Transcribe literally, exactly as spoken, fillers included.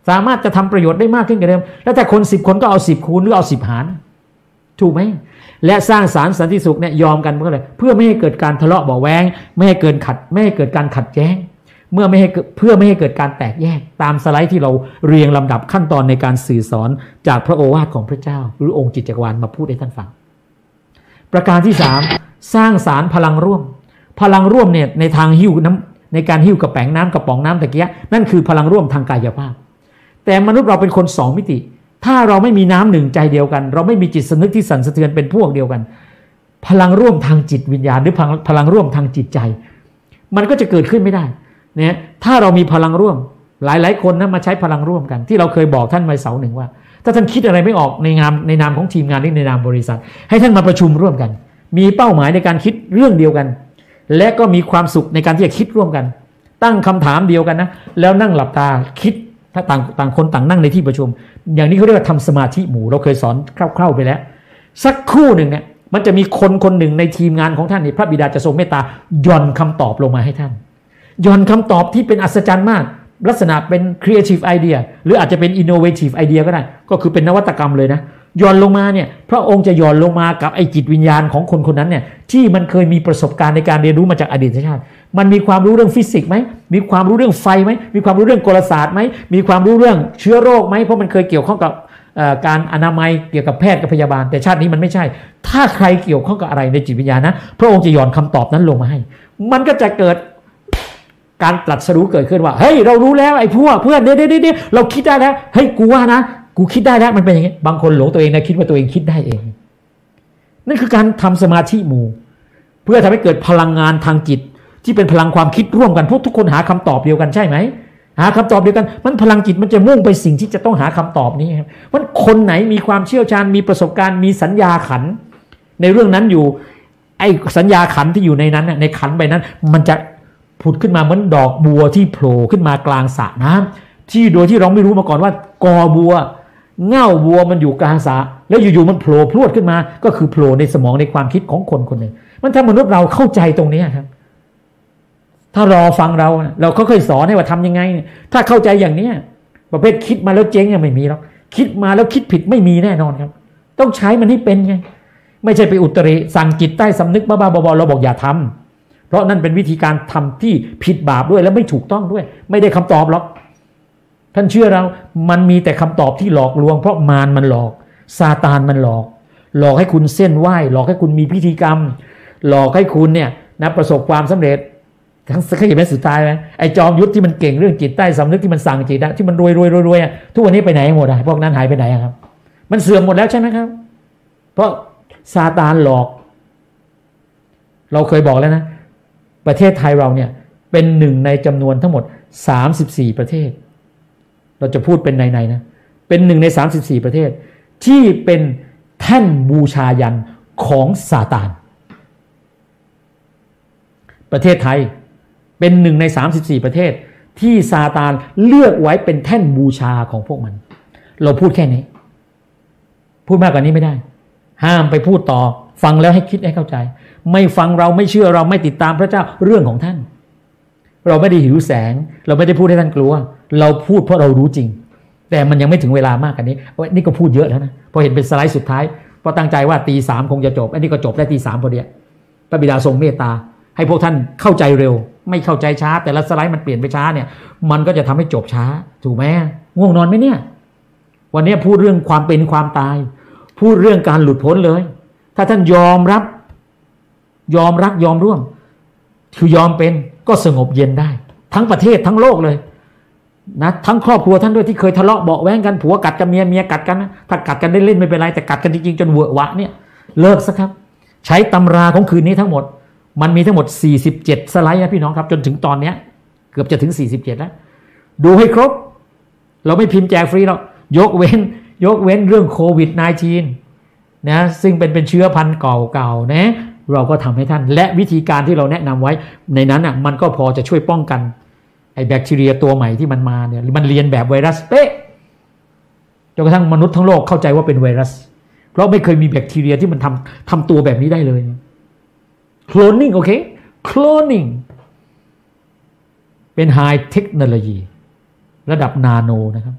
สามารถจะทำประโยชน์ได้มากขึ้นกว่าเดิมแล้วแต่คนสิบคนก็เอาสิบคูณหรือเอาสิบหารถูกไหมและสร้างสารสันติสุขเนี่ยยอมกันเพื่ออะไรเพื่อไม่ให้เกิดการทะเลาะเบาะแว้งไม่ให้เกิดขัดไม่ให้เกิดการขัดแย้งเมื่อไม่ให้เพื่อไม่ให้เกิดการแตกแยกตามสไลด์ที่เราเรียงลำดับขั้นตอนในการสื่อสอนจากพระโอวาทของพระเจ้าหรือองค์จิตจักรวาลมาพูดให้ท่านฟังประการที่สามสร้างสารพลังร่วมพลังร่วมเนี่ยในทางหิ้วน้ำในการหิ้วกระแป๋งน้ำกระป๋องน้ำตะเกียะนั่นคือพลังร่วมทางกายภาพแต่มนุษย์เราเป็นคนสองมิติถ้าเราไม่มีน้ำหนึ่งใจเดียวกันเราไม่มีจิตสำนึกที่สั่นสะเทือนเป็นพวกเดียวกันพลังร่วมทางจิตวิญญาณหรือพลังพลังร่วมทางจิตใจมันก็จะเกิดขึ้นไม่ได้เนี่ยถ้าเรามีพลังร่วมหลายๆคนนะมาใช้พลังร่วมกันที่เราเคยบอกท่านไว้เสาหนึ่งว่าถ้าท่านคิดอะไรไม่ออกในงานในนามของทีมงานหรือในนามบริษัทให้ท่านมาประชุมร่วมกันมีเป้าหมายในการคิดเรื่องเดียวกันและก็มีความสุขในการที่จะคิดร่วมกันตั้งคำถามเดียวกันนะแล้วนั่งหลับตาคิดถ้าต่างต่างคนต่างนั่งในที่ประชุมอย่างนี้เขาเรียกว่าทำสมาธิหมู่เราเคยสอนคร่าวๆไปแล้วสักครู่หนึ่งเนี่ยมันจะมีคนคนหนึ่งในทีมงานของท่านนี่พระบิดาจะทรงเมตตาย่อนคำตอบลงมาให้ท่านย่อนคำตอบที่เป็นอัศจรรย์มากลักษณะเป็น creative idea หรืออาจจะเป็น innovative idea ก็ได้ก็คือเป็นนวัตกรรมเลยนะย่อนลงมาเนี่ยพระองค์จะย่อนลงมากับไอ้จิตวิญญาณของคนคนนั้นเนี่ยที่มันเคยมีประสบการณ์ในการเรียนรู้มาจากอดีตชาติมันมีความรู้เรื่องฟิสิกส์ไหมมีความรู้เรื่องไฟไหมมีความรู้เรื่องกลศาสตร์ไหมมีความรู้เรื่องเชื้อโรคไหมเพราะมันเคยเกี่ยวข้องกับการอนามัยเกี่ยวกับแพทย์กับพยาบาลแต่ชาตินี้มันไม่ใช่ถ้าใครเกี่ยวข้องกับอะไรในจิตวิญญาณนะพระองค์จะย่อนคำตอบนั้นลงมาให้มันก็จะเกิดการตรัสรู้เกิดขึ้นว่าเฮ้ยเรารู้แล้วไอ้พวกเพื่อนเดี๋ยวเดี๋ยวเราคิดได้แล้วเฮ้ยกูว่านะกูคิดได้แล้วมันเป็นอย่างนี้บางคนหลงตัวเองนะคิดว่าตัวเองคิดได้เองนั่นคือการทำสมาธิหมู่เพื่อทำให้เกิดพลังงานทางจิตที่เป็นพลังความคิดร่วมกันพวกทุกคนหาคำตอบเดียวกันใช่ไหมหาคำตอบเดียวกันมันพลังจิตมันจะมุ่งไปสิ่งที่จะต้องหาคำตอบนี้ครับมันคนไหนมีความเชี่ยวชาญมีประสบการณ์มีสัญญาขันในเรื่องนั้นอยู่ไอ้สัญญาขันที่อยู่ในนั้นในขันใบนั้นมันจะผุดขึ้นมาเหมือนดอกบัวที่โผล่ขึ้นมากลางสระน้ำที่โดยที่เราไม่รู้มาก่อนว่ากอบัวเง่าบัวมันอยู่กลางสระแล้วอยู่ๆมันโผล่พรวดขึ้นมาก็คือโผล่ในสมองในความคิดของคนคนหนึ่งมันทำมนุษย์เราเข้าใจตรงนี้ครับถ้ารอฟังเราเราเขาเคยสอนให้ว่าทำยังไงถ้าเข้าใจอย่างนี้ประเภทคิดมาแล้วเจ๊งยังไม่มีหรอกคิดมาแล้วคิดผิดไม่มีแน่นอนครับต้องใช้มันให้เป็นไงไม่ใช่ไปอุตริสั่งจิตใต้สำนึกบ้าๆบอๆเราบอกอย่าทำเพราะนั่นเป็นวิธีการทำที่ผิดบาปด้วยและไม่ถูกต้องด้วยไม่ได้คำตอบหรอกท่านเชื่อเรามันมีแต่คำตอบที่หลอกลวงเพราะมารมันหลอกซาตานมันหลอกหลอกให้คุณเส้นไหว้หลอกให้คุณมีพิธีกรรมหลอกให้คุณเนี่ยนะประสบความสำเร็จทั้งเคยเห็นไหมสุดท้ายไหมไอ้จอมยุทธที่มันเก่งเรื่องจิตใต้สำนึกที่มันสั่งจิตที่มันรวยรวยรวยรวยทุกวันนี้ไปไหนหมดอ่ะพวกนั้นหายไปไหนครับมันเสื่อมหมดแล้วใช่ไหมครับเพราะซาตานหลอกเราเคยบอกแล้วนะประเทศไทยเราเนี่ยเป็นหนึ่งในจำนวนทั้งหมดสามสิบสี่ประเทศเราจะพูดเป็นในๆนะเป็นหนึ่งในสามสิบสี่ประเทศที่เป็นแท่นบูชายันของซาตานประเทศไทยเป็นหนึ่งในสามสิบสี่ประเทศที่ซาตานเลือกไว้เป็นแท่นบูชาของพวกมันเราพูดแค่นี้พูดมากกว่านี้ไม่ได้ห้ามไปพูดต่อฟังแล้วให้คิดให้เข้าใจไม่ฟังเราไม่เชื่อเราไม่ติดตามพระเจ้าเรื่องของท่านเราไม่ได้หิวแสงเราไม่ได้พูดให้ท่านกลัวเราพูดเพราะเรารู้จริงแต่มันยังไม่ถึงเวลามากกว่านี้นี่ก็พูดเยอะแล้วนะพอเห็นเป็นสไลด์สุดท้ายพอตั้งใจว่าตีสามคงจะจบอันนี้ก็จบได้ตีสามพอดีพระบิดาทรงเมตตาให้พวกท่านเข้าใจเร็วไม่เข้าใจช้าแต่ละสไลด์มันเปลี่ยนไปช้าเนี่ยมันก็จะทำให้จบช้าถูกไหมง่วงนอนไหมเนี่ยวันนี้พูดเรื่องความเป็นความตายพูดเรื่องการหลุดพ้นเลยถ้าท่านยอมรับยอมรักยอมร่วมคือยอมเป็นก็สงบเย็นได้ทั้งประเทศทั้งโลกเลยนะทั้งครอบครัวท่านด้วยที่เคยทะเลาะเบาะแว้งกันผัวกัดกับเมียเมียกัดกันนะถ้ากัดกันได้เล่นไม่เป็นไรแต่กัดกันจริงๆจนเวอะหวะเนี่ยเลิกซะครับใช้ตำราของคืนนี้ทั้งหมดมันมีทั้งหมดสี่สิบเจ็ดสไลด์นะพี่น้องครับจนถึงตอนเนี้ยเกือบจะถึงสี่สิบเจ็ดแล้วดูให้ครบเราไม่พิมพ์แจกฟรีหรอกยกเว้นยกเว้นเรื่องโควิด สิบเก้า นะซึ่งเป็นเป็นเชื้อพันธุ์เก่าๆนะเราก็ทำให้ท่านและวิธีการที่เราแนะนำไว้ในนั้นอ่ะมันก็พอจะช่วยป้องกันไอ้แบคทีเรียตัวใหม่ที่มันมาเนี่ยมันเรียนแบบไวรัสเป๊ะจนกระทั่งมนุษย์ทั้งโลกเข้าใจว่าเป็นไวรัสเพราะไม่เคยมีแบคทีเรียที่มันทำทำตัวแบบนี้ได้เลยโคลนนิ่งโอเคโคลนนิ่งเป็นไฮเทคโนโลยีระดับนาโนนะครับ